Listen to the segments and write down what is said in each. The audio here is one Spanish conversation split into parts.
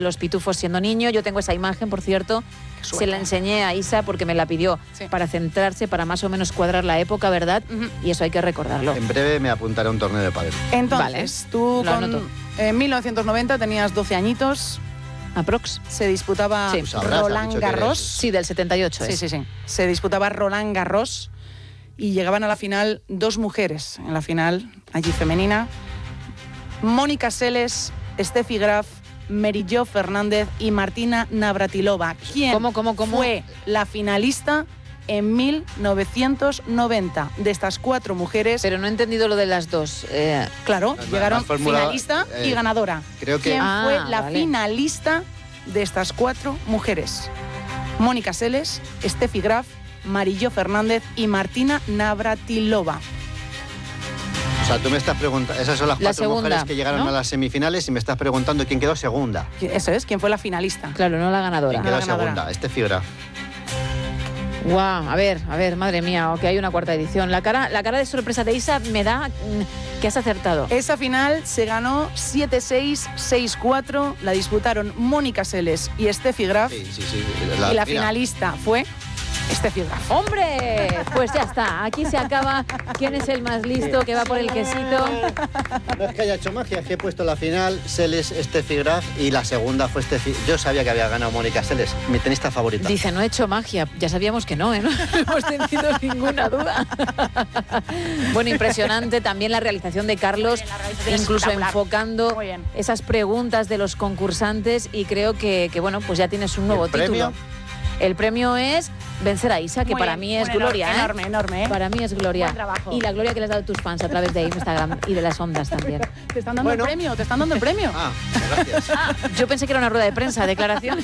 los pitufos siendo niño. Yo tengo esa imagen, por cierto. Se la enseñé a Isa porque me la pidió para centrarse, para más o menos cuadrar la época, ¿verdad? Y eso hay que recordarlo. En breve me apuntaré a un torneo de pádel. Entonces, tú en 1990 tenías 12 añitos. Aprox. Se disputaba Roland Garros. Sí, del 78. Sí. Se disputaba Roland Garros y llegaban a la final 2 mujeres en la final, allí femenina. Mónica Seles, Steffi Graf, Merillo Fernández y Martina Navratilova. ¿Quién fue la finalista en 1990 de estas 4 mujeres? Pero no he entendido lo de las dos. Claro, llegaron finalista y ganadora. Creo que... ¿Quién fue la finalista de estas 4 mujeres? Mónica Seles, Steffi Graf, Merillo Fernández y Martina Navratilova. O sea, tú me estás preguntando, esas son las 4 mujeres que llegaron a las semifinales y me estás preguntando quién quedó segunda. Eso es, quién fue la finalista. Claro, no la ganadora. ¿Quién quedó segunda? Steffi Graf. Guau, a ver, madre mía, que hay una cuarta edición. La cara de sorpresa de Isa me da que has acertado. Esa final se ganó 7-6, 6-4, la disputaron Mónica Seles y Steffi Graf. Sí. Y la finalista fue Steffi Graf. ¡Hombre! Pues ya está, aquí se acaba. ¿Quién es el más listo que va por el quesito? No es que haya hecho magia, es que he puesto la final Seles, Steffi Graf y la segunda fue Steffi. Yo sabía que había ganado Mónica Seles, mi tenista favorita. Dice, no he hecho magia. Ya sabíamos que no, ¿eh? No hemos tenido ninguna duda. Bueno, impresionante también la realización de Carlos, incluso enfocando esas preguntas de los concursantes y creo que bueno, pues ya tienes un nuevo título. El premio es vencer a Isa, que para mí es gloria. Enorme. Para mí es gloria. Buen trabajo. Y la gloria que le has dado a tus fans a través de Instagram y de las ondas también. Te están dando el premio, te están dando el premio. Gracias. Yo pensé que era una rueda de prensa, declaraciones.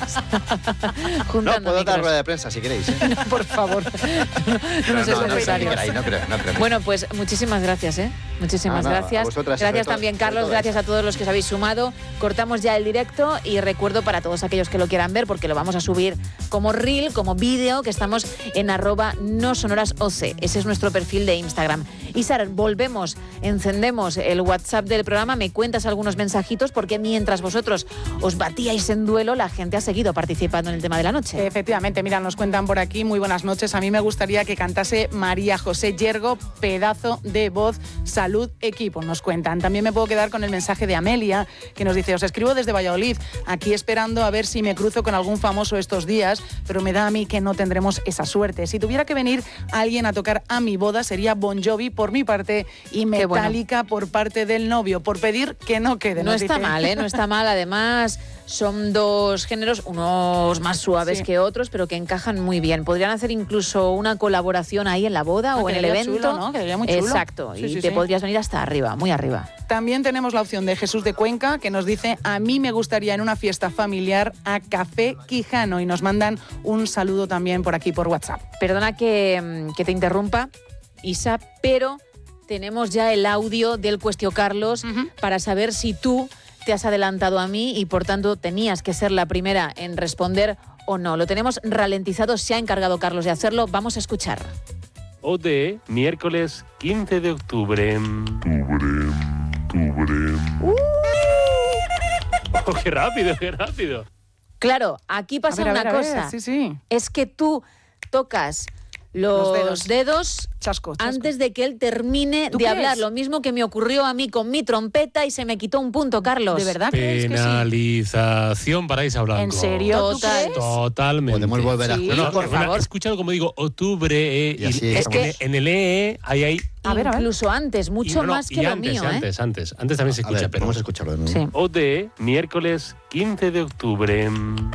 No, puedo dar rueda de prensa si queréis. No, por favor. No es necesario. No creo. Bueno, pues muchísimas gracias, ¿eh? Muchísimas gracias. Gracias también, Carlos. Gracias a todos los que os habéis sumado. Cortamos ya el directo y recuerdo para todos aquellos que lo quieran ver, porque lo vamos a subir como reel, como vídeo, que estamos en @nosonorasoc. Ese es nuestro perfil de Instagram. Isar, volvemos, encendemos el WhatsApp del programa, me cuentas algunos mensajitos, porque mientras vosotros os batíais en duelo, la gente ha seguido participando en el tema de la noche. Efectivamente, mira, nos cuentan por aquí, muy buenas noches. A mí me gustaría que cantase María José Yergo, pedazo de voz, salud, equipo, nos cuentan. También me puedo quedar con el mensaje de Amelia, que nos dice, os escribo desde Valladolid, aquí esperando a ver si me cruzo con algún famoso estos días, pero me da a mí que no tendremos esa suerte. Si tuviera que venir alguien a tocar a mi boda, sería Bon Jovi por mi parte y Metallica por parte del novio, por pedir que no quede. No está mal, ¿eh? No está mal. Además, son dos géneros, unos más suaves que otros, pero que encajan muy bien. Podrían hacer incluso una colaboración ahí en la boda o en el evento. Chulo, ¿no? Quedaría muy chulo. Exacto. Y te podrías venir hasta arriba, muy arriba. También tenemos la opción de Jesús de Cuenca, que nos dice, a mí me gustaría en una fiesta familiar a Café Quijano, y nos mandan un saludo también por aquí, por WhatsApp. Perdona que te interrumpa, Isa, pero tenemos ya el audio del Cuestio Carlos para saber si tú te has adelantado a mí y por tanto tenías que ser la primera en responder o no. Lo tenemos ralentizado, se ha encargado Carlos de hacerlo, vamos a escuchar. ODE, miércoles 15 de octubre. Oh, qué rápido. Claro, aquí pasa una cosa. Es que tú tocas los dedos chasco. Antes de que él termine de hablar. Lo mismo que me ocurrió a mí con mi trompeta y se me quitó un punto, Carlos. ¿De verdad crees que sí? Penalización para Isa Blanco. ¿En serio? Totalmente. Podemos volver a escuchar. por favor. He escuchado, como digo, octubre. Y así es que en el hay incluso antes, mucho más que lo mío. Antes también se escucha. Pero vamos a escucharlo de nuevo. Sí. ODE, miércoles 15 de octubre.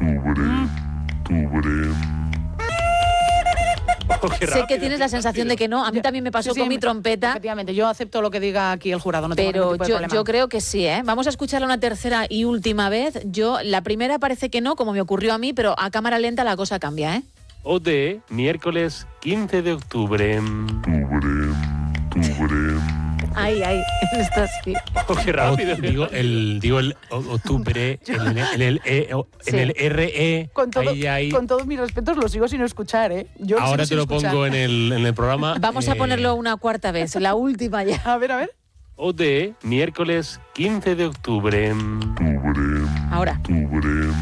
Oh, sé que tienes la sensación de que no. A mí también me pasó con mi trompeta. Efectivamente, yo acepto lo que diga aquí el jurado. No tengo pero ningún tipo de problema. yo creo que sí, ¿eh? Vamos a escucharla una tercera y última vez. La primera parece que no, como me ocurrió a mí, pero a cámara lenta la cosa cambia, ¿eh? ODE, miércoles 15 de octubre. Ahí, está así. Oh, qué rápido. Digo el octubre, en el RE. Con todos mis respetos lo sigo sin escuchar, ¿eh? Ahora te lo pongo en el programa. Vamos a ponerlo una cuarta vez, la última ya. A ver. o de miércoles 15 de octubre. Ahora.